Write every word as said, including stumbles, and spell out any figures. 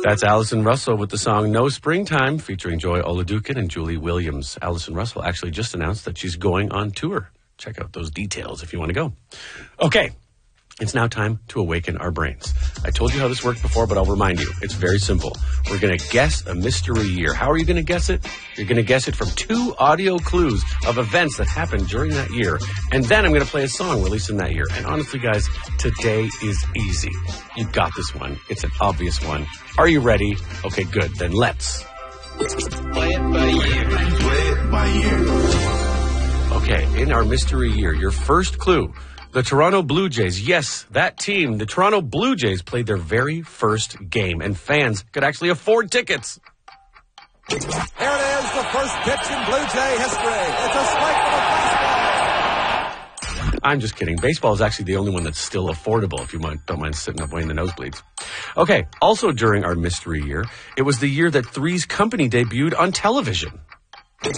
That's Alison Russell with the song No Springtime, featuring Joy Oladukin and Julie Williams. Alison Russell actually just announced that she's going on tour. Check out those details if you want to go. Okay, it's now time to awaken our brains. I told you how this worked before, but I'll remind you. It's very simple. We're going to guess a mystery year. How are you going to guess it? You're going to guess it from two audio clues of events that happened during that year. And then I'm going to play a song released in that year. And honestly, guys, today is easy. You got this one. It's an obvious one. Are you ready? Okay, good. Then let's play it by ear. Play it by ear. Okay, in our mystery year, your first clue. The Toronto Blue Jays, yes, that team, the Toronto Blue Jays, played their very first game, and fans could actually afford tickets. Here it is, the first pitch in Blue Jay history. It's a strike from a baseball. I'm just kidding. Baseball is actually the only one that's still affordable, if you might, don't mind sitting up way in the nosebleeds. Okay, also during our mystery year, it was the year that Three's Company debuted on television.